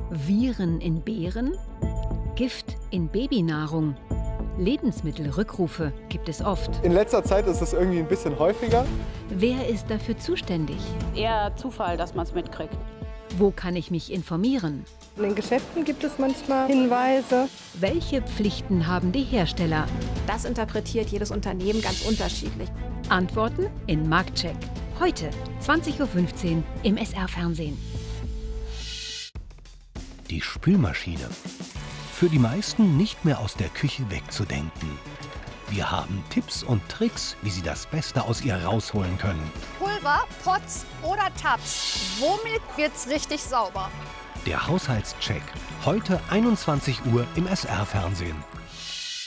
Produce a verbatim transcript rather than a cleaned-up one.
Viren in Beeren? Gift in Babynahrung? Lebensmittelrückrufe gibt es oft. In letzter Zeit ist es irgendwie ein bisschen häufiger. Wer ist dafür zuständig? Eher Zufall, dass man es mitkriegt. Wo kann ich mich informieren? In den Geschäften gibt es manchmal Hinweise. Welche Pflichten haben die Hersteller? Das interpretiert jedes Unternehmen ganz unterschiedlich. Antworten in Marktcheck. Heute, zwanzig Uhr fünfzehn im S R-Fernsehen. Die Spülmaschine. Für die meisten nicht mehr aus der Küche wegzudenken. Wir haben Tipps und Tricks, wie Sie das Beste aus ihr rausholen können. Pulver, Pots oder Tabs. Womit wird's richtig sauber? Der Haushaltscheck. Heute einundzwanzig Uhr im S R-Fernsehen.